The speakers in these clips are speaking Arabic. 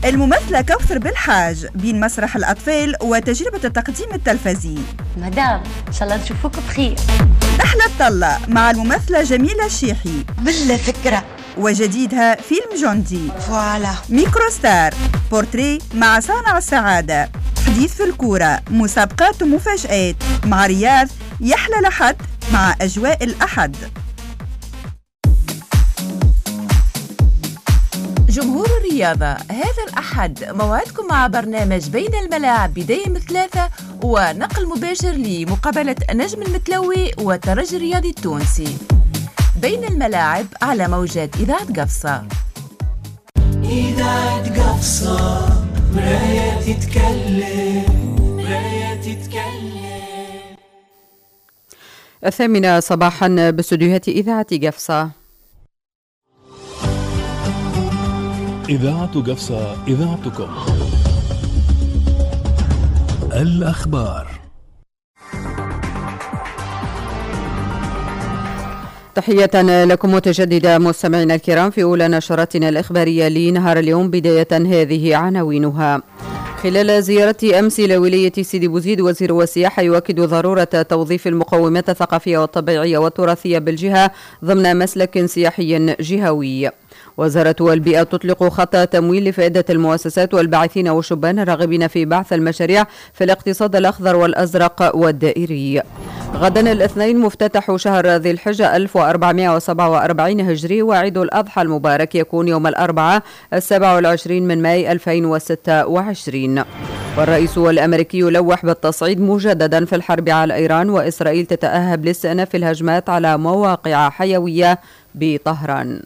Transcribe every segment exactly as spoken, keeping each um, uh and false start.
الممثلة كوثر بالحاج بين مسرح الأطفال وتجربة التقديم التلفزي. مدام إن شاء الله نشوفوك بخير. نحلة الطلة مع الممثلة جميلة الشيحي. بالله فكرة. وجديدها فيلم جوندي. فوالا. ميكرو ستار بورتري مع صانع السعادة. حديث في الكورة، مسابقات ومفاجآت مع رياض يحلى لحد مع أجواء الأحد. جمهور الرياضة، هذا الأحد موعدكم مع برنامج بين الملاعب بداية من ثلاثة ونقل مباشر لمقابلة نجم المتلوي والترجي الرياضي التونسي. بين الملاعب على موجات إذاعة قفصة. إذاعة قفصة مراية تتكلم مراية تتكلم. الثامنة صباحا باستديوهات إذاعة قفصة. إذاعة قفصة إذاعتكم. الأخبار. تحية لكم متجددة مستمعينا الكرام في أولى نشراتنا الإخبارية لنهار اليوم. بداية هذه عناوينها. خلال زيارة أمس لولاية سيدي بوزيد، وزير السياحة يؤكد ضرورة توظيف المقومات الثقافية والطبيعية والتراثية بالجهة ضمن مسلك سياحي جهوي. وزارة البيئة تطلق خط تمويل لفائدة المؤسسات والباعثين والشبان الراغبين في بعث المشاريع في الاقتصاد الأخضر والأزرق والدائري. غدا الاثنين مفتتح شهر ذي الحجة ألف وأربعمائة وسبعة وأربعين هجري، وعيد الأضحى المبارك يكون يوم الأربعاء السابع والعشرين من ماي ألفين وستة وعشرين. والرئيس الأمريكي يلوح بالتصعيد مجددا في الحرب على إيران، وإسرائيل تتأهب لاستئناف الهجمات على مواقع حيوية بطهران.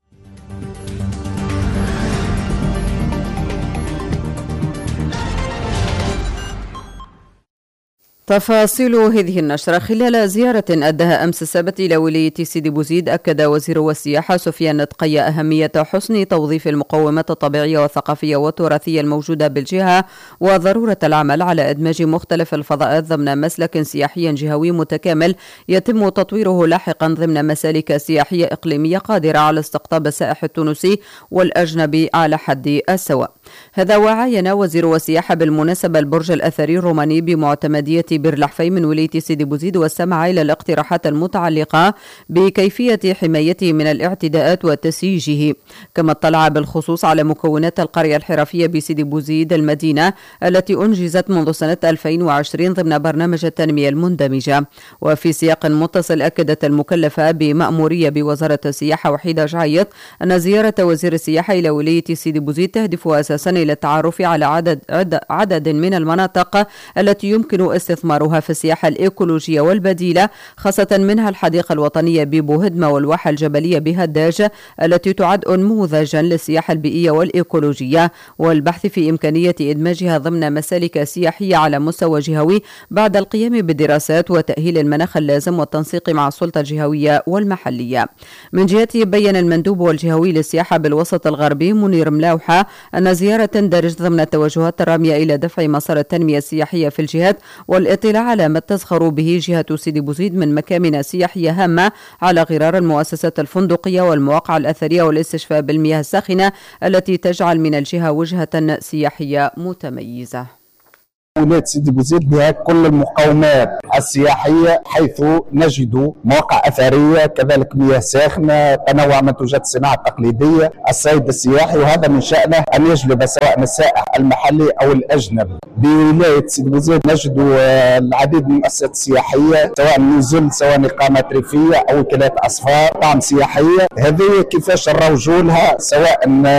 تفاصيل هذه النشرة. خلال زيارة أداها أمس السبت إلى ولاية سيدي بوزيد، أكد وزير السياحة سفيان نطقية أهمية حسن توظيف المقومات الطبيعية والثقافية والتراثية الموجودة بالجهة، وضرورة العمل على إدماج مختلف الفضاءات ضمن مسلك سياحي جهوي متكامل يتم تطويره لاحقا ضمن مسالك سياحية إقليمية قادرة على استقطاب السائح التونسي والأجنبي على حد السواء. هذا وعاين وزير السياحة بالمناسبة البرج الأثري الروماني بمعتمدية بيرلحفي من ولاية سيدي بوزيد، واستمع إلى الاقتراحات المتعلقة بكيفية حمايته من الاعتداءات وتسييجه. كما اطلع بالخصوص على مكونات القرية الحرفية بسيدي بوزيد المدينة التي أنجزت منذ سنة ألفين وعشرين ضمن برنامج التنمية المندمجة. وفي سياق متصل، أكدت المكلفة بمأمورية بوزارة السياحة وحيدة جعيط أن زيارة وزير السياحة إلى ولاية سيدي بوزيد تهدف أساسا إلى التعرف على عدد, عدد من المناطق التي يمكن استثمارها في السياحة الإيكولوجية والبديلة، خاصة منها الحديقة الوطنية ببوهدمة والواحة الجبلية بهداج التي تعد نموذجا للسياحة البيئية والإيكولوجية، والبحث في إمكانية إدماجها ضمن مسالك سياحية على مستوى جهوي بعد القيام بالدراسات وتأهيل المناخ اللازم والتنسيق مع السلطة الجهوية والمحلية. من جهته، بين المندوب والجهوي للسياحة بالوسط الغربي منير ملاوحة أن زيارة تندرج ضمن التوجهات الرامية إلى دفع مسار التنمية السياحية في الجهات والاطلاع على ما تزخر به جهة سيدي بوزيد من مكامن سياحية هامة على غرار المؤسسات الفندقية والمواقع الأثرية والاستشفاء بالمياه الساخنة التي تجعل من الجهة وجهة سياحية متميزة. ولاية سيدي بوزيد بها كل المقومات السياحية، حيث نجد مواقع أثرية، كذلك مياه ساخنة، تنوع منتوجات الصناعة التقليدية، الصيد السياحي، وهذا من شأنه أن يجلب سواء السائح المحلي أو الأجنبي. بولاية سيدي بوزيد نجد العديد من المؤسسات السياحية، سواء نزل، سواء إقامات ريفية أو وكالات أسفار، طعم سياحية. هذه كيفاش نروجوا لها، سواء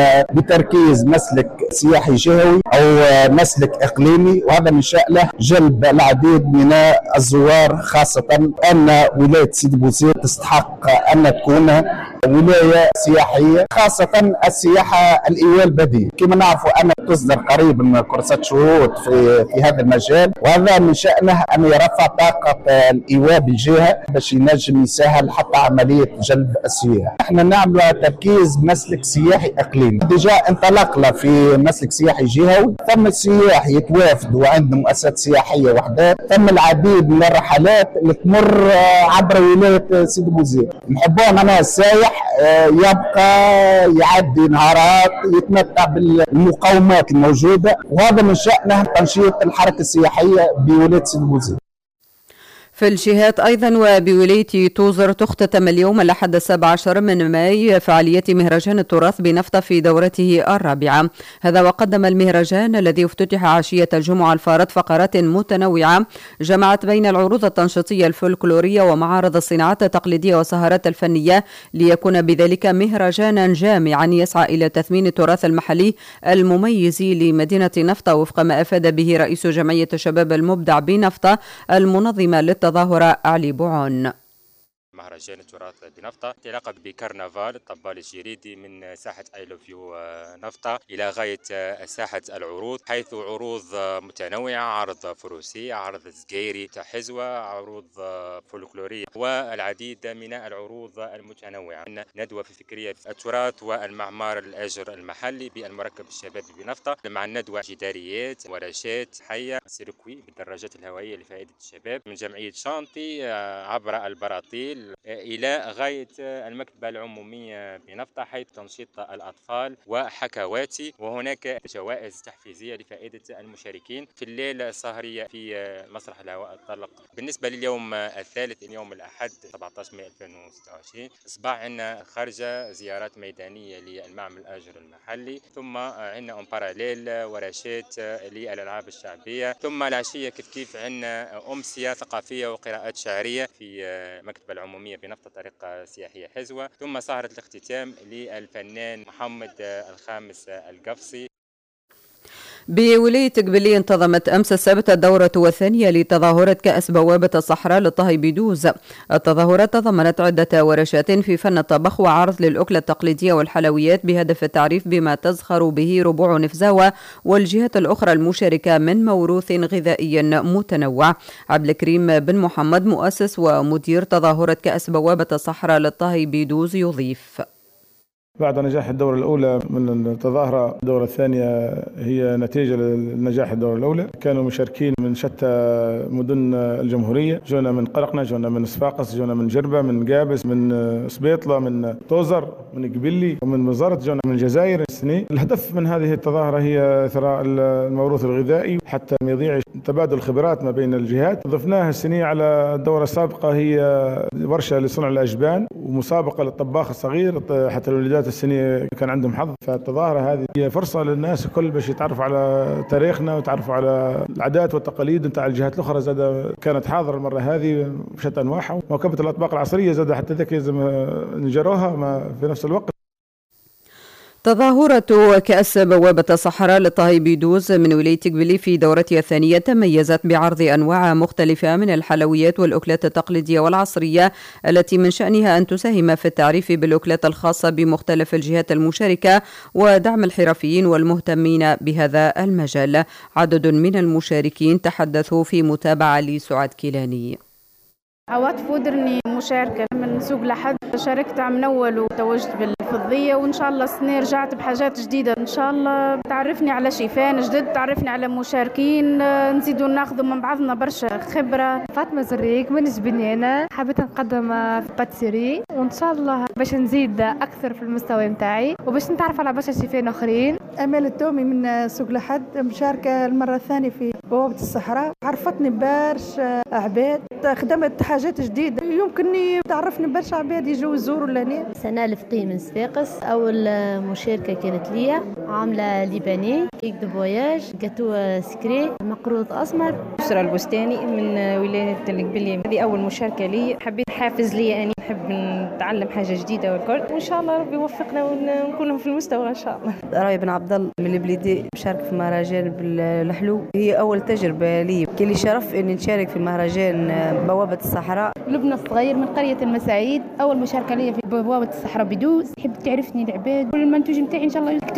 بتركيز مسلك سياحي جهوي أو مسلك إقليمي، وهذا من شأنه جلب العديد من الزوار، خاصة أن ولاية سيدي بوزيد تستحق أن تكون ولاية سياحية، خاصة السياحة الإيواء البديل. كما نعرف أن تصدر قريبا كورسات شهود في, في هذا المجال، وهذا من شأنه أن يرفع طاقة الإيواء بالجهة باش ينجم يسهل حتى عملية جلب السياح. احنا نعمل تركيز مسلك سياحي إقليمي. ديجا انطلقنا في مسلك سياحي جهوي، ثم السياح يتوافدوا عندنا مؤسسات سياحيه وحدات. ثم العديد من الرحلات اللي تمر عبر ولايه سيدي بوزيد. نحبوها معناها السايح يبقى يعدي نهارات يتمتع بالمقومات الموجوده، وهذا من شأنه تنشيط الحركه السياحيه بولايه سيدي بوزيد. في الجهات أيضا وبولاية توزر تختتم اليوم الأحد السابع عشر من ماي فعالية مهرجان التراث بنفطة في دورته الرابعة. هذا وقدم المهرجان الذي افتتح عشية الجمعة الفارط فقرات متنوعة جمعت بين العروض التنشيطية الفولكلورية ومعارض الصناعات التقليدية والسهرات الفنية، ليكون بذلك مهرجانا جامعا يسعى إلى تثمين التراث المحلي المميز لمدينة نفطة، وفق ما أفاد به رئيس جمعية الشباب المبدع بنفطة المنظمة للتظاهرة علي بوعون. مهرجان التراث بنفطة يتلقب بكرنفال الطبال الجريدي من ساحة اي لوف يو نفطة إلى غاية ساحة العروض، حيث عروض متنوعة، عرض فروسي، عرض زقيري حزوة، عروض فولكلورية والعديد من العروض المتنوعة. ندوة في فكرية التراث والمعمار الأجر المحلي بالمركب الشبابي بنفطة، مع الندوة جداريات ورشات حية، سيركوي بالدراجات الهوائية لفائدة الشباب من جمعية شانطي عبر البراطيل إلى غاية المكتبة العمومية بنفطة، حيث تنشيط الأطفال وحكواتي، وهناك جوائز تحفيزية لفائدة المشاركين في الليلة السهرية في مسرح الهواء الطلق. بالنسبة لليوم الثالث اليوم الأحد سبعة عشر ماي ألفين وستة وعشرين صباح عندنا خارجة زيارات ميدانية للمعمل الأجر المحلي، ثم عندنا اون باراليل ورشات للألعاب الشعبية، ثم العشية كيف كيف عندنا أمسية ثقافية وقراءات شعرية في مكتبة العمومية بنفطة طريقة سياحية حزوة، ثم سهرة الاختتام للفنان محمد الخامس القفصي. بولاية قبلية انتظمت أمس السبت الدورة الثانية لتظاهرة كأس بوابة الصحراء للطهي بدوز. التظاهرة تضمنت عدة ورشات في فن الطبخ وعرض للأكلة التقليدية والحلويات بهدف التعريف بما تزخر به ربوع نفزاوة والجهات الأخرى المشاركة من موروث غذائي متنوع. عبد الكريم بن محمد مؤسس ومدير تظاهرة كأس بوابة الصحراء للطهي بدوز يضيف: بعد نجاح الدورة الأولى من التظاهرة، الدورة الثانية هي نتيجة لنجاح الدورة الأولى. كانوا مشاركين من شتى مدن الجمهورية، جونا من قرقنة، جونا من صفاقس، جونا من جربة، من قابس، من سبيطلة، من توزر، من قبلي، ومن مزارت، جونا من الجزائر السنين. الهدف من هذه التظاهرة هي إثراء الموروث الغذائي حتى ما يضيع تبادل الخبرات ما بين الجهات. ضفناها السنة على الدورة السابقة هي ورشة لصنع الأجبان ومسابقة للطباخ الصغير حتى الوليدات السنة كان عندهم حظ. فالتظاهرة هذه هي فرصة للناس الكل باش يتعرفوا على تاريخنا ويتعرفوا على العادات والتقاليد نتاع الجهات الأخرى. زاد كانت حاضرة المرة هذه بشتى أنواعها، وكبت الأطباق العصرية زاد حتى ذاك لازم نجروها في نفس الوقت. تظاهرة كأس بوابة الصحراء للطهي بدوز من ولاية قبلي في دورتها الثانية تميزت بعرض أنواع مختلفة من الحلويات والأكلات التقليدية والعصرية التي من شأنها أن تساهم في التعريف بالأكلات الخاصة بمختلف الجهات المشاركة ودعم الحرفيين والمهتمين بهذا المجال. عدد من المشاركين تحدثوا في متابعة لسعاد كيلاني. عواطف ودرني مشاركة من سوق لحد، شاركت من أول وتوجت بالفضية، وإن شاء الله السنة رجعت بحاجات جديدة. إن شاء الله تعرفني على شيفان جدد، تعرفني على مشاركين، نزيدوا ناخذوا من بعضنا برشا خبرة. فاطمة زريك من جبنيانة، حبيت نقدم في باتسيري، وإن شاء الله باش نزيد أكثر في المستوى متاعي وباش نتعرف على برشا شيفان آخرين. أمال التومي من سوق لحد، مشاركة المرة الثانية في بوابة الصحراء. عرفتني برشا عباد، خدمت حاجات جديدة، يمكنني تعرفني برشا عباد يجوا يزوروا لهنا. سناء الفقي من صفاقس، أول مشاركة كانت ليا، عاملة ليباني، كيك دو فواياج، جاتو سكري، مقروض أسمر. بشرى البستاني من ولاية القبلية، هذه أول مشاركة لي، حبيت حافز لي أني نحب نتعلم حاجة جديدة والكل، وإن شاء الله ربي يوفقنا ونكون في المستوى إن شاء الله. راي بن عبد الله من البليدي، مشاركة في مهرجان بالحلو، هي أول تجربة لي، كان لي شرف إني نشارك في مهرجان بوابة الصحراء. لبنى الصغير من قرية المساعيد، أول مشاركة لي في بوابة الصحراء بدوز. حب تعرفني العباد والمنتوج نتاعي إن شاء الله يكتشفوه.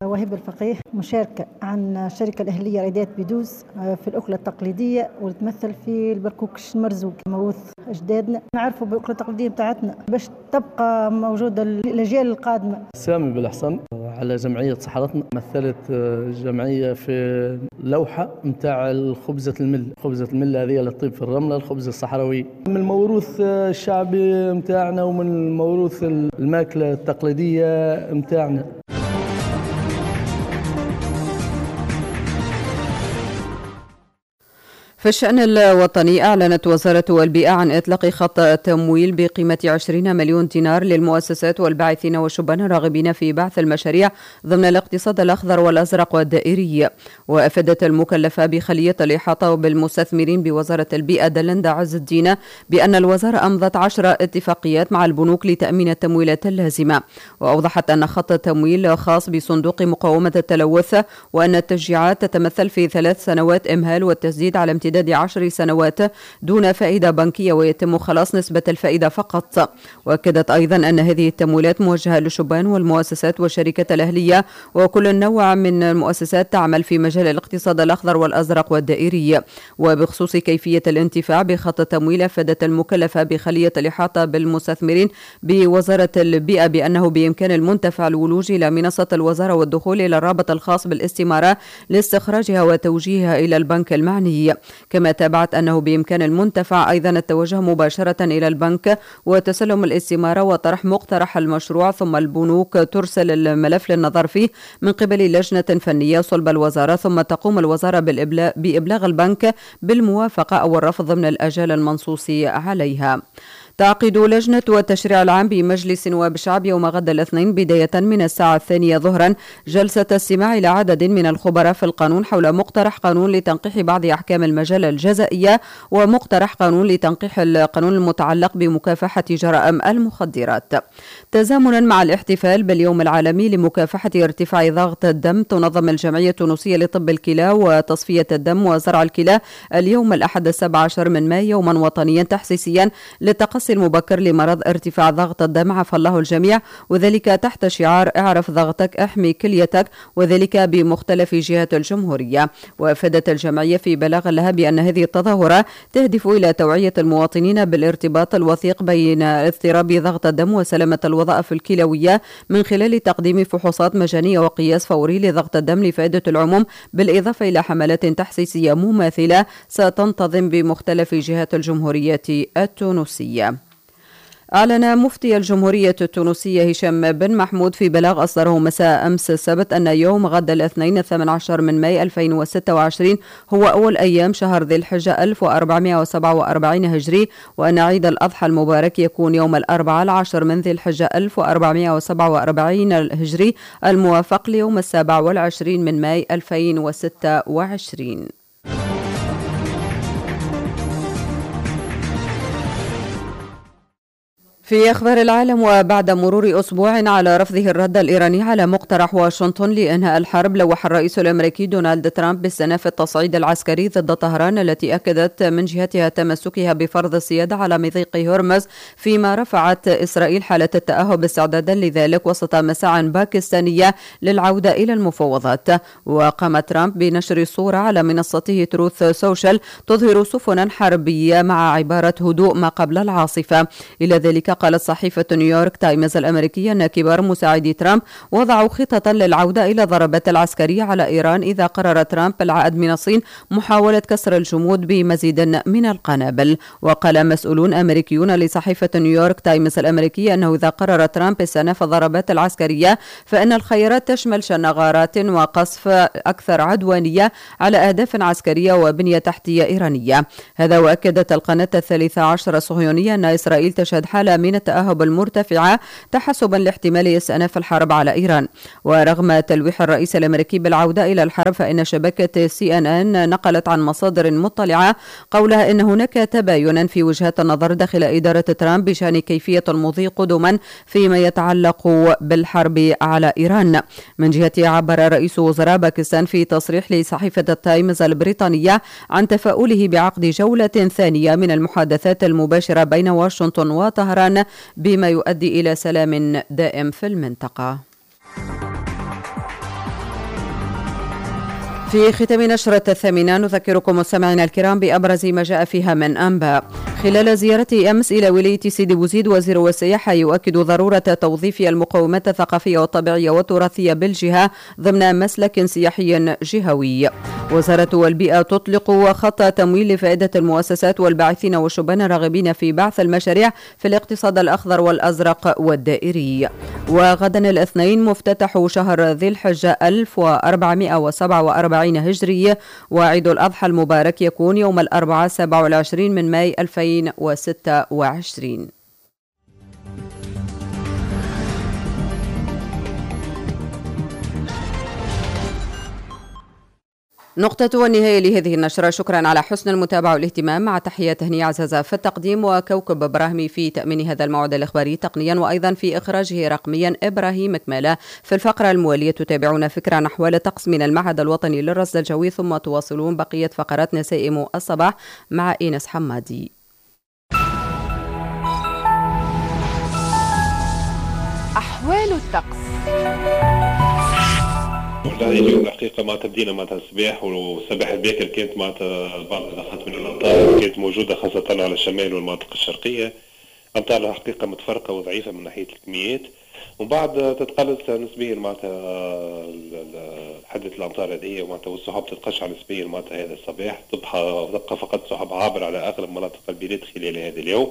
وهب الفقيه، مشاركة عن الشركة الأهلية ريدات بيدوز في الأكلة التقليدية وتمثل في البركوكش المرزوق موروث أجدادنا، نعرفوا بالأكلة التقليدية بتاعتنا باش تبقى موجودة الأجيال القادمة. سامي بالحسن على جمعية صحراءنا، مثلت جمعية في لوحة متاع الخبزة المل، خبزة المل هذه للطيب في الرملة، الخبزة الصحراوي من الموروث الشعبي متاعنا ومن الموروث الماكلة التقليدية متاعنا. في الشأن الوطني، أعلنت وزارة البيئة عن إطلاق خط تمويل بقيمة عشرين مليون دينار للمؤسسات والباعثين والشبان الراغبين في بعث المشاريع ضمن الاقتصاد الأخضر والأزرق والدائري. وأفادت المكلفة بخلية الإحاطة بالمستثمرين بوزارة البيئة دلندا عز الدين بأن الوزارة أمضت عشر اتفاقيات مع البنوك لتأمين التمويلات اللازمة. وأوضحت أن خط تمويل خاص بصندوق مقاومة التلوث، وأن التشجيعات تتمثل في ثلاث سنوات إمهال والتسديد على امتداد عشر سنوات دون فائدة بنكية، ويتم خلاص نسبة الفائدة فقط. وأكدت أيضا أن هذه التمويلات موجهة للشبان والمؤسسات والشركات الأهلية، وكل نوع من المؤسسات تعمل في مجال الاقتصاد الأخضر والأزرق والدائري. وبخصوص كيفية الانتفاع بخط التمويل، أفادت المكلفة بخلية الإحاطة بالمستثمرين بوزارة البيئة بأنه بإمكان المنتفع الولوج إلى منصة الوزارة والدخول إلى الرابط الخاص بالاستمارة لاستخراجها وتوجيهها إلى البنك المعني. كما تابعت أنه بإمكان المنتفع أيضا التوجه مباشرة إلى البنك وتسلم الاستمارة وطرح مقترح المشروع، ثم البنوك ترسل الملف للنظر فيه من قبل لجنة فنية صلب الوزارة، ثم تقوم الوزارة بإبلاغ البنك بالموافقة أو الرفض ضمن الأجال المنصوص عليها. تعقد لجنة التشريع العام بمجلس نواب الشعب يوم غد الاثنين بداية من الساعة الثانية ظهرا جلسة استماع إلى عدد من الخبراء في القانون حول مقترح قانون لتنقيح بعض أحكام المجال الجزائية، ومقترح قانون لتنقيح القانون المتعلق بمكافحة جرائم المخدرات. تزامنا مع الاحتفال باليوم العالمي لمكافحة ارتفاع ضغط الدم، تنظم الجمعية التونسية لطب الكلى وتصفية الدم وزرع الكلى اليوم الأحد السابع عشر من مايو يوما وطنيا تحسيسيا للتقصي المبكر لمرض ارتفاع ضغط الدم، عفى الله الجميع، وذلك تحت شعار اعرف ضغطك احمي كليتك، وذلك بمختلف جهات الجمهورية. وافادت الجمعية في بلاغ لها بأن هذه التظاهرة تهدف إلى توعية المواطنين بالارتباط الوثيق بين اضطراب ضغط الدم وسلامة الوظائف الكلوية من خلال تقديم فحوصات مجانية وقياس فوري لضغط الدم لفائدة العموم، بالإضافة إلى حملات تحسيسية مماثلة ستنتظم بمختلف جهات الجمهورية التونسية. أعلن مفتي الجمهورية التونسية هشام بن محمود في بلاغ أصدره مساء أمس السبت أن يوم غد الاثنين الثامن عشر من ماي ألفين وستة وعشرين هو أول أيام شهر ذي الحجة ألف وأربعمائة وسبعة وأربعين هجري، وأن عيد الأضحى المبارك يكون يوم الأربعاء العاشر من ذي الحجة ألف وأربعمائة وسبعة وأربعين هجري الموافق ليوم السابع والعشرين من ماي ألفين وستة وعشرين. في أخبار العالم، وبعد مرور أسبوع على رفضه الرد الإيراني على مقترح واشنطن لإنهاء الحرب، لوح الرئيس الأمريكي دونالد ترامب باستئناف التصعيد العسكري ضد طهران، التي أكدت من جهتها تمسكها بفرض السيادة على مضيق هرمز، فيما رفعت إسرائيل حالة التأهب استعدادا لذلك وسط مساع باكستانية للعودة إلى المفاوضات. وقام ترامب بنشر صورة على منصته تروث سوشيال تظهر سفنا حربية مع عبارة هدوء ما قبل العاصفة. إلى ذلك قالت صحيفة نيويورك تايمز الأمريكية أن كبار مساعدي ترامب وضعوا خطة للعودة إلى ضربات العسكرية على إيران إذا قرر ترامب العائد من الصين محاولة كسر الجمود بمزيد من القنابل. وقال مسؤولون أمريكيون لصحيفة نيويورك تايمز الأمريكية أنه إذا قرر ترامب استئناف الضربات العسكرية فإن الخيارات تشمل شن غارات وقصف أكثر عدوانية على أهداف عسكرية وبنية تحتية إيرانية. هذا وأكدت القناة الثالثة عشر الصهيونية أن إسرائيل تشهد حالة من التأهب المرتفعة تحسبا لاحتمال استئناف الحرب على إيران. ورغم تلويح الرئيس الأمريكي بالعودة إلى الحرب، فإن شبكة سي إن إن نقلت عن مصادر مطلعة قولها إن هناك تباينا في وجهات النظر داخل إدارة ترامب بشأن كيفية المضي قدما فيما يتعلق بالحرب على إيران. من جهته عبر رئيس وزراء باكستان في تصريح لصحيفة التايمز البريطانية عن تفاؤله بعقد جولة ثانية من المحادثات المباشرة بين واشنطن وطهران بما يؤدي إلى سلام دائم في المنطقة. في ختام نشرة الثامنة نذكركم مستمعينا الكرام بأبرز ما جاء فيها من أنباء. خلال زيارته أمس إلى ولاية سيدي بوزيد، وزير السياحة يؤكد ضرورة توظيف المقومات الثقافية والطبيعية والتراثية بالجهة ضمن مسلك سياحي جهوي. وزارة البيئة تطلق خط تمويل لفائدة المؤسسات والباعثين والشبان الراغبين في بعث المشاريع في الاقتصاد الأخضر والأزرق والدائري. وغدا الاثنين مفتتح شهر ذي الحجة ألف وأربعمائة وسبعة وأربعين هجري، وعيد الأضحى المبارك يكون يوم الأربعاء السابع والعشرين من ماي ألفين وستة وعشرين. نقطة والنهاية لهذه النشرة. شكرا على حسن المتابعة والاهتمام، مع تحية تهنئة عزازة في التقديم وكوكب إبراهيمي في تأمين هذا الموعد الإخباري تقنيا، وأيضا في إخراجه رقميا إبراهيم كمالة. في الفقرة الموالية تتابعون فكرة عن أحوال الطقس من المعهد الوطني للرصد الجوي، ثم تواصلون بقية فقرات نسائم الصباح مع إينس حمادي. أحوال الطقس. والله اليوم الحقيقة معناتها بدينا معناتها الصباح، والصباح الباكر كانت معناتها بعض اللحظات من الأمطار كانت موجودة خاصة على الشمال والمناطق الشرقية. أمطار الحقيقة متفرقة وضعيفة من ناحية الكميات، ومن بعد تتقلص نسبيا معناتها حدة الأمطار هذه، ومعناتها والسحب تتقشع نسبيا معناتها هذا الصباح، تبقى تبقى فقط سحب عابر على أغلب مناطق البلاد خلال هذا اليوم.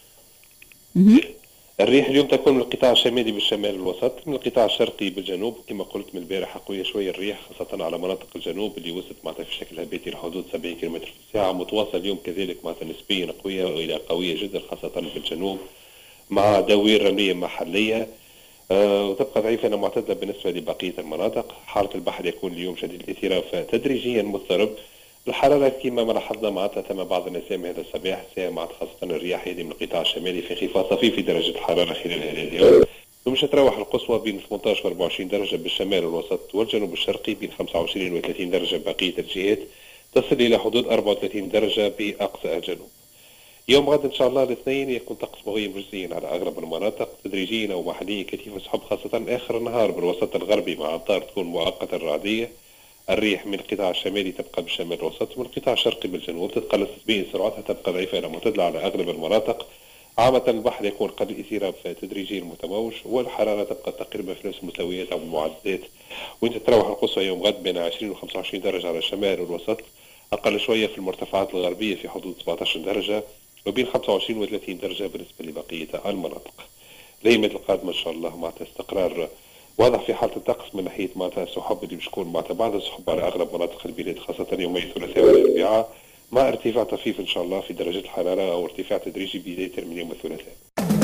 الريح اليوم تكون من القطاع الشمالي بالشمال الوسط، من القطاع الشرقي بالجنوب كما قلت من البارح قوية شوية الريح خاصة على مناطق الجنوب اللي وصلت معناتها في شكل هباتي لحدود سبعين كيلومتر في الساعة. متواصل اليوم كذلك معناتها نسبيا قوية وإلى قوية جدا خاصة في الجنوب مع دوير رملية محلية، أه وتبقى ضعيفة معتدلة بالنسبة لبقية المناطق. حالة البحر يكون اليوم شديد الاثيرة تدريجيا مضطرب. الحرارة كما ما لاحظنا معناتها ثم بعض النسيم هذا الصباح ساعة معناتها خاصة الرياح هذه من القطاع الشمالي في انخفاض طفيف في درجة الحرارة خلال هذا اليوم، ومش تروح القصوى بين ثمانية عشر و أربعة وعشرين درجة بالشمال والوسط والجنوب الشرقي، بين خمسة وعشرين و ثلاثين درجة بقية الجهات، تصل إلى حدود أربعة وثلاثين درجة بأقصى الجنوب. يوم غد إن شاء الله الاثنين يكون طقس مغيم جزئيا على أغلب المناطق، تدريجيا أو محليا كثيف وسحب خاصة آخر النهار بالوسط الغربي مع أمطار تكون مؤقتة رعدية. الريح من القطاع الشمالي تبقى بالشمال الوسط، ومن القطاع الشرقي بالجنوب تتقلص نسبيا سرعتها تبقى ضعيفة إلى معتدلة على أغلب المناطق. عامة البحر يكون قد الإثيرة تدريجيا متموج، والحرارة تبقى تقريبا في نفس المستويات أو المعدلات، وانت تروح القصوى يوم غد بين عشرين و خمسة وعشرين درجة على الشمال والوسط، أقل شوية في المرتفعات الغربية في حدود سبعة عشر درجة، وبين خمسة وعشرين و ثلاثين درجة بالنسبة لبقية المناطق. الأيام القادمة إن شاء الله مع استقرار واضح في حالة الطقس من ناحية معناتها السحب اللي باش تكون معناتها بعض السحب على أغلب مناطق البلاد خاصة يومي الثلاثاء والأربعاء، مع ارتفاع طفيف إن شاء الله في درجة الحرارة أو ارتفاع تدريجي بداية من يوم الثلاثاء.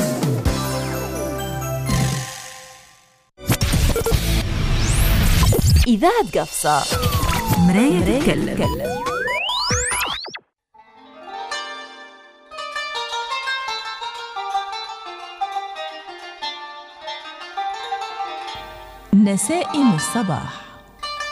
إذاعة قفصة مراية تتكلم. نسائم الصباح.